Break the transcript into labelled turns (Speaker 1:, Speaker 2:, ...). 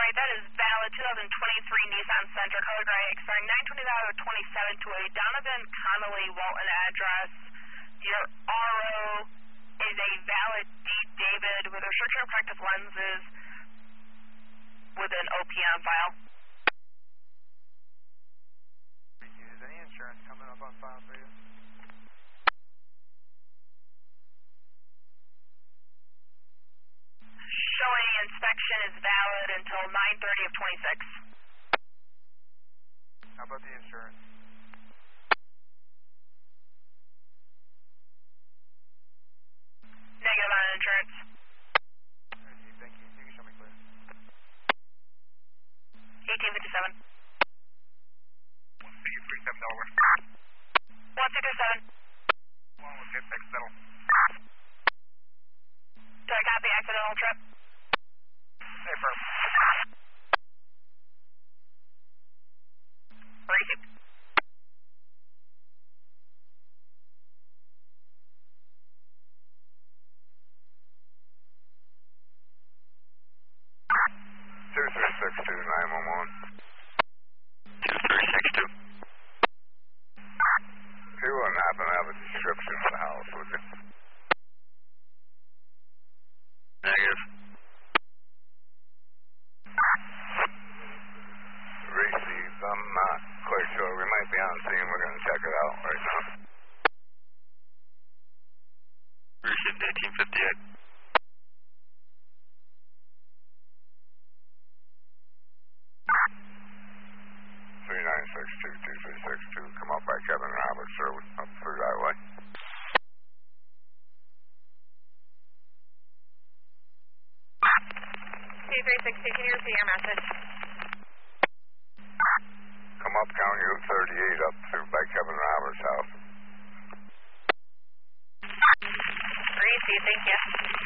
Speaker 1: right, that is valid. 2023 Nissan Sentra, color gray, expiring 9/20/27 to a Donovan Connolly Walton address. Your RO is a valid D. David with restriction of practice lenses with an OPM file.
Speaker 2: Is any insurance coming up on file for you?
Speaker 1: Showing inspection is valid until 9/30/26.
Speaker 2: How about the insurance?
Speaker 1: Negative on insurance.
Speaker 2: Thank you. You can show me clear.
Speaker 1: 1857.
Speaker 2: 137 Delaware.
Speaker 1: 1237.
Speaker 2: Okay, thanks, settle.
Speaker 1: Do I copy accidental trip?
Speaker 2: Hey, firm.
Speaker 1: Receive.
Speaker 2: Two 362 911.
Speaker 3: 2362.
Speaker 2: You wouldn't happen to have a description of the house, would you?
Speaker 3: Negative.
Speaker 2: Received. I'm not quite sure. We might be on scene. We're going to check it out right now.
Speaker 3: Received 1858.
Speaker 2: Three 2362. Come up by Kevin Roberts, sir. Up through that way.
Speaker 1: T360, can you repeat your message?
Speaker 2: Come up County Route 38 up through by Kevin Roberts' house.
Speaker 1: Receive, thank you.